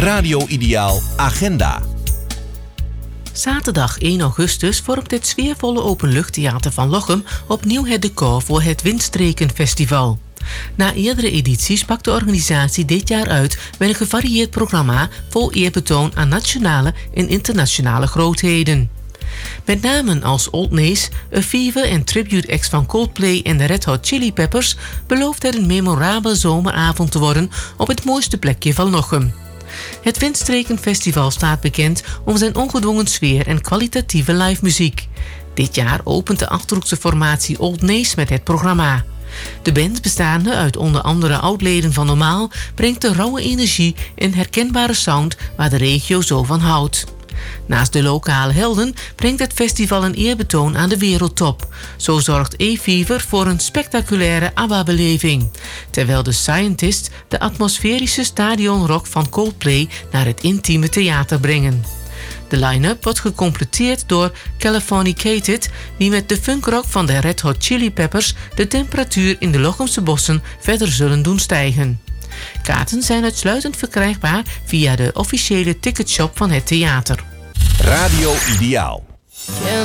Radio Ideaal Agenda. Zaterdag 1 augustus vormt het sfeervolle openluchttheater van Lochem opnieuw het decor voor het Windstrekenfestival. Na eerdere edities pakt de organisatie dit jaar uit met een gevarieerd programma vol eerbetoon aan nationale en internationale grootheden. Met namen als Old Nace, A Fever en tribute acts van Coldplay en de Red Hot Chili Peppers belooft het een memorabele zomeravond te worden op het mooiste plekje van Lochem. Het Windstrekenfestival staat bekend om zijn ongedwongen sfeer en kwalitatieve live muziek. Dit jaar opent de Achterhoekse formatie Old Nace met het programma. De band, bestaande uit onder andere oudleden van Normaal, brengt de rauwe energie en herkenbare sound waar de regio zo van houdt. Naast de lokale helden brengt het festival een eerbetoon aan de wereldtop. Zo zorgt A Fever voor een spectaculaire ABBA-beleving, terwijl de Scientists de atmosferische stadionrock van Coldplay naar het intieme theater brengen. De line-up wordt gecompleteerd door Californicated, die met de funkrock van de Red Hot Chili Peppers de temperatuur in de Lochemse bossen verder zullen doen stijgen. Kaarten zijn uitsluitend verkrijgbaar via de officiële ticketshop van het theater. Radio Ideaal.